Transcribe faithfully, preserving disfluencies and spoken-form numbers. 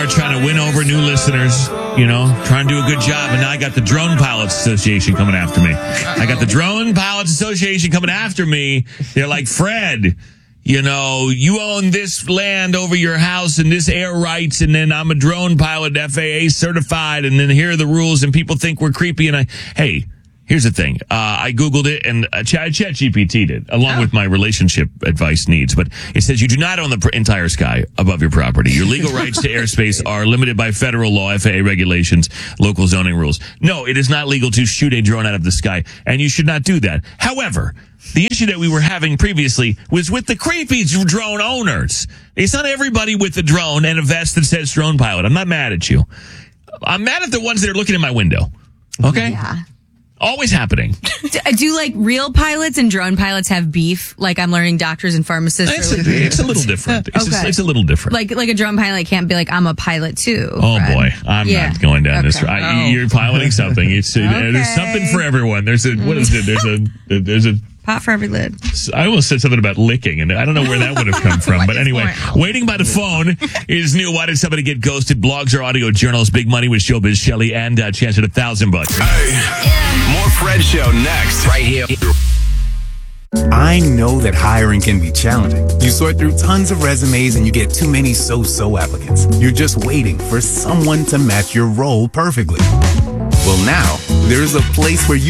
trying to win over new listeners, you know, trying to do a good job. And now I got the Drone Pilots Association coming after me. I got the Drone Pilots Association coming after me. They're like, Fred, you know, you own this land over your house and this air rights, and then I'm a drone pilot, F A A certified, and then here are the rules, and people think we're creepy. And I, hey, here's the thing. Uh, I Googled it, and uh, Chat G P T did, along oh. with my relationship advice needs. But it says you do not own the pr- entire sky above your property. Your legal rights to airspace are limited by federal law, F A A regulations, local zoning rules. No, it is not legal to shoot a drone out of the sky, and you should not do that. However, the issue that we were having previously was with the creepy drone owners. It's not everybody with a drone and a vest that says drone pilot. I'm not mad at you. I'm mad at the ones that are looking in my window. Okay? Yeah. Always happening. Do, do like real pilots and drone pilots have beef? Like I'm learning doctors and pharmacists. It's, are a, it's a little different. It's, okay. a, it's a little different. Like like a drone pilot can't be like, I'm a pilot too. Oh Fred. boy, I'm yeah. not going down okay. this. I, oh. You're piloting something. It's uh, okay. There's something for everyone. There's a what is it? There's a there's a pot for every lid. I almost said something about licking, and I don't know where that would have come from. But anyway, waiting by the phone is new. Why did somebody get ghosted? Blogs or audio journals. Big money with Showbiz Shelley and uh, chance at a thousand bucks. Hey, yeah. More Fred Show next, right here. I know that hiring can be challenging. You sort through tons of resumes and you get too many so-so applicants. You're just waiting for someone to match your role perfectly. Well, now there's a place where you